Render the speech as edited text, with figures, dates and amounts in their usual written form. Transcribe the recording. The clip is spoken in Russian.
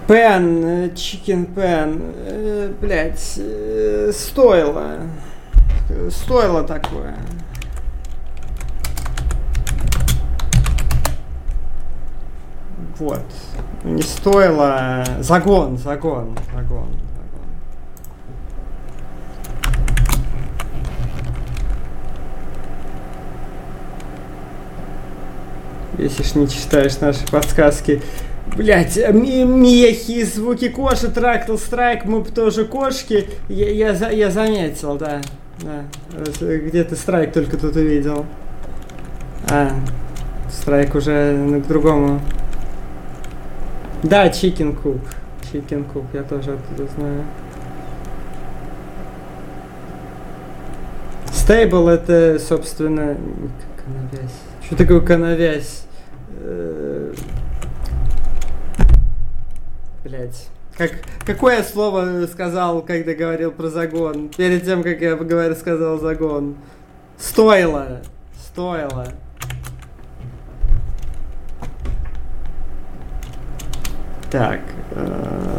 Пен, чикен пен, блять, стоило. Стоило такое. Вот. Не стоило. Загон. Если ж не читаешь наши подсказки. Блять, мехи, звуки коши, трактл, страйк, мы тоже кошки. Я заметил, да. Где ты страйк только тут увидел? Страйк уже к другому. Да, Chicken Coop, я тоже оттуда знаю. Стейбл это, собственно, коновязь. Что такое коновязь? Блять. Какое слово сказал, когда говорил про загон? Перед тем, как я сказал загон. Стоило. Так.